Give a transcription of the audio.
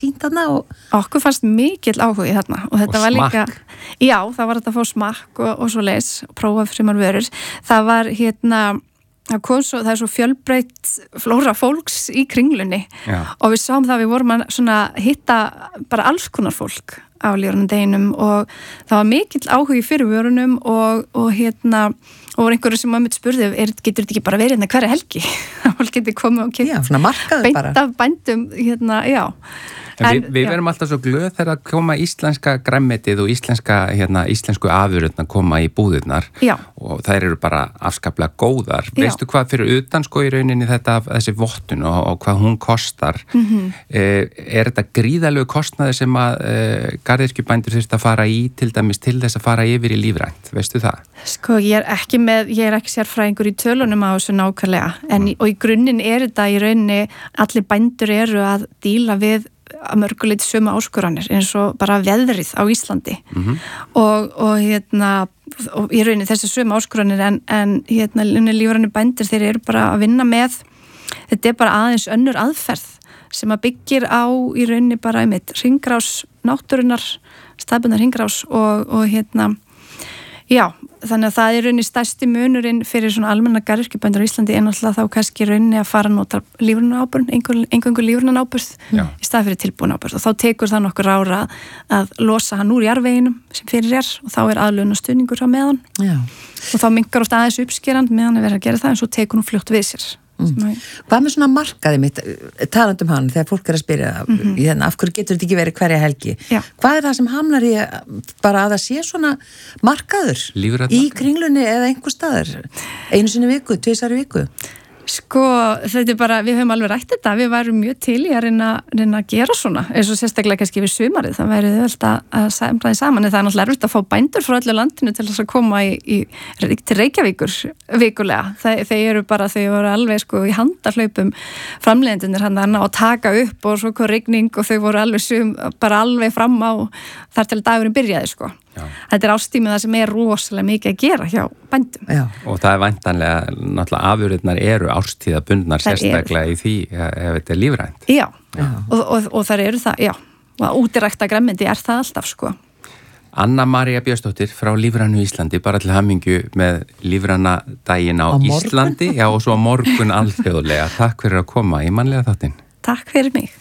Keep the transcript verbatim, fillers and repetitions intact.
fínt þarna og... Okkur fannst mikill áhugi þarna og þetta og var líka, smakk. já, það var þetta að fá smakk og, og svo leis og prófa sumar vörur. Það var hérna, það kom svo, það er svo fjölbreytt flóra fólks í Kringlunni Já. og við sáum það, við vorum að svona hitta bara alls konar fólk á lífrænum og það var mikill áhugi fyrir vörunum og, og hérna og voru einhverju sem að mitt spurði er, getur þetta ekki bara verið hérna hverja helgi að fólk getur komið og kynnt já, svona markaðu bara beint af bændum hérna, já En við, við verum alltaf svo glöð þegar að koma íslenska græmmetið og íslenska, hérna, íslensku afurðurnar koma í búðirnar Já. og þær eru bara afskaplega góðar. Já. Veistu hvað fyrir utan sko í rauninni þetta, þessi vottun og, og hvað hún kostar? Mm-hmm. eh, er þetta gríðalegu kostnaði sem að eh, garðyrkjubændur þurft að fara í til dæmis til þess að fara yfir í lífrænt? Veistu það? Sko ég er ekki með, ég er ekki sérfræðingur í tölunum á þessu nákvæmlega en mm. og í grunninn er þetta í rauninni allir bændur eru að díla við að mörguleiti sömu áskoranir eins og bara veðrið á Íslandi mm-hmm. og, og hérna og í rauninni þessi sömu áskoranir en, en hérna lífrænu bændir þeir eru bara að vinna með þetta er bara aðeins önnur aðferð sem að byggir á í rauninni bara einmitt hringrás náttúrunar staðbundnar hringrás og, og hérna já, þannig að það er rauninni stærsti munurinn fyrir svona almenna garðyrkjubændur á Íslandi en alltaf þá kannski rauninni að fara að nota lífrunaráburð, einhverjum lífrunaráburð í stað fyrir tilbúin áburð og þá tekur það nokkur ára að losa hann úr jarðveginum sem fyrir er og þá er aðlögun og stuðningur á meðan Já. og þá minnkar oft aðeins uppskerand meðan að vera að gera það en svo tekur hún fljótt við sér. Mm. Hvað með svona markaði mitt talandum hann þegar fólk er að spyrja mm-hmm. hérna, af hverju getur þetta ekki verið hverja helgi Já. Hvað er það sem hamlar í bara að það sé svona markaður Lífrænn í markaður. Kringlunni eða einhver staðar einu sinni viku, tvisar viku Sko, þetta er bara, við höfum alveg rætt þetta, við værum mjög til í að reyna, reyna að gera svona, eins og sérstaklega kannski við sumarið, það væri þau að samræði saman, en það er náttúrulega erfitt að fá bændur frá öllu landinu til þess að koma í, í, til Reykjavíkur vikulega, það, þeir eru bara, þeir voru alveg sko í handahlaupum framleiðendunir hann að taka upp og svo kom rigning og þau voru alveg sum, bara alveg fram á þar til dagurinn byrjaði sko. Já. Þetta er ástímið það sem er rosalega mikið að gera hjá bændum. Já. Og það er væntanlega, náttúrulega afurðirnar eru árstíðabundnar sérstaklega eru. Í því ef þetta er lífrænt. Já, já. Og, og, og þar eru það, já, og útirækta grænmeti er það alltaf sko. Anna María Björnsdóttir frá Lífrænu Íslandi, bara til hamingju með lífræna daginn á, á Íslandi, já og svo morgun alþjóðlega. Takk fyrir að koma í mannlega þáttinn. Takk fyrir mig.